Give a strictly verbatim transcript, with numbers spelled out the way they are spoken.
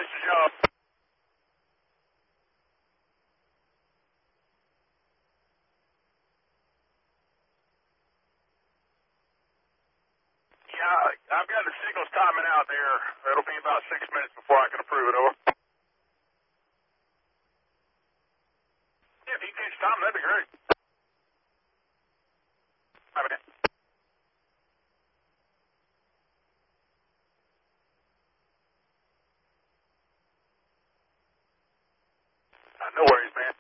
finish the job. Yeah, I've got the signals timing out there. It'll be about six minutes before I can approve it, over. Yeah, if you can get time, that'd be great. I mean, uh, no worries, man.